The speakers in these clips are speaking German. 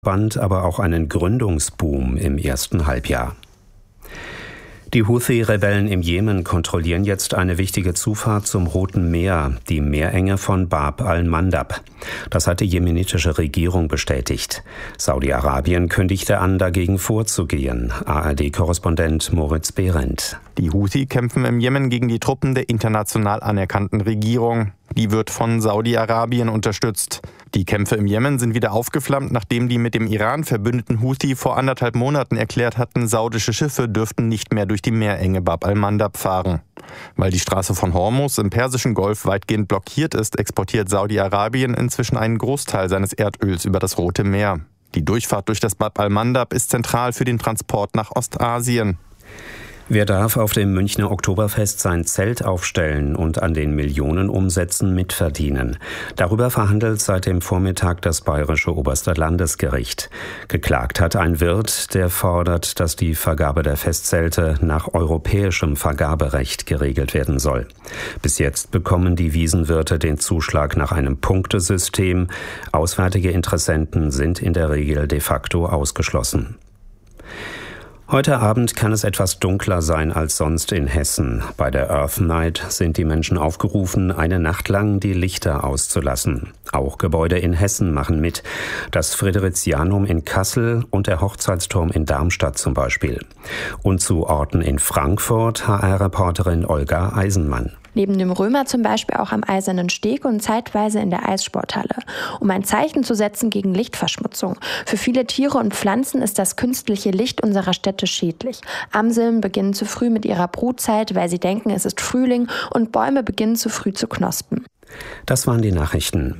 Band aber auch einen Gründungsboom im ersten Halbjahr. Die Houthi-Rebellen im Jemen kontrollieren jetzt eine wichtige Zufahrt zum Roten Meer, die Meerenge von Bab al-Mandab. Das hat die jemenitische Regierung bestätigt. Saudi-Arabien kündigte an, dagegen vorzugehen. ARD-Korrespondent Moritz Behrendt. Die Houthi kämpfen im Jemen gegen die Truppen der international anerkannten Regierung. Die wird von Saudi-Arabien unterstützt. Die Kämpfe im Jemen sind wieder aufgeflammt, nachdem die mit dem Iran verbündeten Houthi vor 1,5 Monaten erklärt hatten, saudische Schiffe dürften nicht mehr durch die Meerenge Bab al-Mandab fahren. Weil die Straße von Hormuz im Persischen Golf weitgehend blockiert ist, exportiert Saudi-Arabien inzwischen einen Großteil seines Erdöls über das Rote Meer. Die Durchfahrt durch das Bab al-Mandab ist zentral für den Transport nach Ostasien. Wer darf auf dem Münchner Oktoberfest sein Zelt aufstellen und an den Millionenumsätzen mitverdienen? Darüber verhandelt seit dem Vormittag das Bayerische Oberste Landesgericht. Geklagt hat ein Wirt, der fordert, dass die Vergabe der Festzelte nach europäischem Vergaberecht geregelt werden soll. Bis jetzt bekommen die Wiesenwirte den Zuschlag nach einem Punktesystem. Auswärtige Interessenten sind in der Regel de facto ausgeschlossen. Heute Abend kann es etwas dunkler sein als sonst in Hessen. Bei der Earth Night sind die Menschen aufgerufen, eine Nacht lang die Lichter auszulassen. Auch Gebäude in Hessen machen mit. Das Fridericianum in Kassel und der Hochzeitsturm in Darmstadt zum Beispiel. Und zu Orten in Frankfurt HR-Reporterin Olga Eisenmann. Neben dem Römer zum Beispiel auch am Eisernen Steg und zeitweise in der Eissporthalle, um ein Zeichen zu setzen gegen Lichtverschmutzung. Für viele Tiere und Pflanzen ist das künstliche Licht unserer Städte schädlich. Amseln beginnen zu früh mit ihrer Brutzeit, weil sie denken, es ist Frühling, und Bäume beginnen zu früh zu knospen. Das waren die Nachrichten.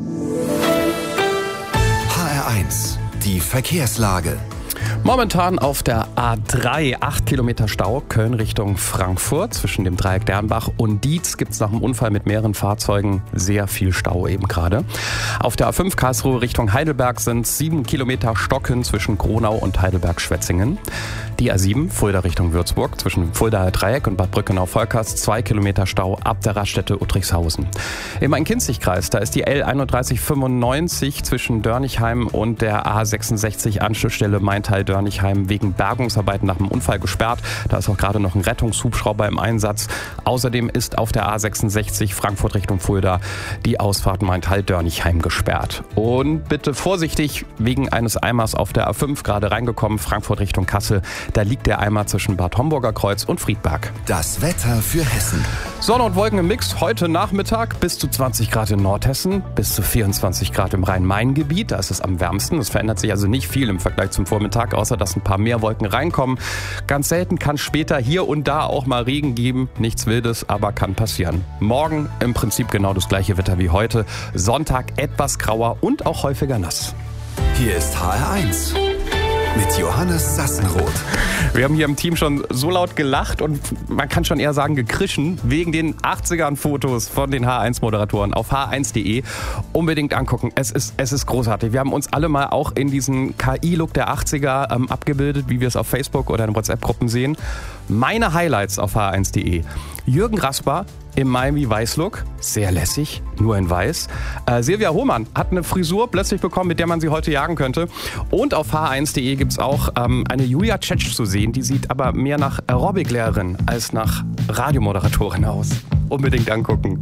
HR1, die Verkehrslage. Momentan auf der A3 8 Kilometer Stau, Köln Richtung Frankfurt. Zwischen dem Dreieck Dernbach und Dietz gibt es nach dem Unfall mit mehreren Fahrzeugen sehr viel Stau eben gerade. Auf der A5 Karlsruhe Richtung Heidelberg sind 7 Kilometer Stocken zwischen Gronau und Heidelberg-Schwetzingen. Die A7 Fulda Richtung Würzburg zwischen Fuldaer Dreieck und Bad Brückenau-Volkers 2 Kilometer Stau ab der Raststätte Uttrichshausen. Im Main-Kinzig-Kreis, da ist die L3195 zwischen Dörnichheim und der A66 Anschlussstelle Maintal-Dörnichheim wegen Bergungsarbeiten nach dem Unfall gesperrt. Da ist auch gerade noch ein Rettungshubschrauber im Einsatz. Außerdem ist auf der A66 Frankfurt Richtung Fulda die Ausfahrt Maintal-Dörnichheim gesperrt. Und bitte vorsichtig, wegen eines Eimers auf der A5 gerade reingekommen, Frankfurt Richtung Kassel. Da liegt der Eimer zwischen Bad Homburger Kreuz und Friedberg. Das Wetter für Hessen. Sonne und Wolken im Mix. Heute Nachmittag bis zu 20 Grad in Nordhessen, bis zu 24 Grad im Rhein-Main-Gebiet. Da ist es am wärmsten. Es verändert sich also nicht viel im Vergleich zum Vormittag, außer dass ein paar mehr Wolken reinkommen. Ganz selten kann später hier und da auch mal Regen geben. Nichts Wildes, aber kann passieren. Morgen im Prinzip genau das gleiche Wetter wie heute. Sonntag etwas grauer und auch häufiger nass. Hier ist HR1. Mit Johannes Sassenroth. Wir haben hier im Team schon so laut gelacht und man kann schon eher sagen gekrischen, wegen den 80ern-Fotos von den HR1-Moderatoren auf hr1.de. Unbedingt angucken. Es ist großartig. Wir haben uns alle mal auch in diesen KI-Look der 80er abgebildet, wie wir es auf Facebook oder in WhatsApp-Gruppen sehen. Meine Highlights auf hr1.de. Jürgen Rasper im Miami-Weiß-Look, sehr lässig, nur in Weiß. Silvia Hohmann hat eine Frisur plötzlich bekommen, mit der man sie heute jagen könnte. Und auf hr1.de gibt es auch eine Julia Tschetsch zu sehen, die sieht aber mehr nach Aerobic-Lehrerin als nach Radiomoderatorin aus. Unbedingt angucken.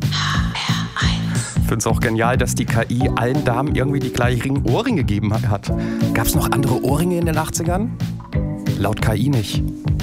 Ich finde es auch genial, dass die KI allen Damen irgendwie die gleichen Ohrringe gegeben hat. Gab es noch andere Ohrringe in den 80ern? Laut KI nicht.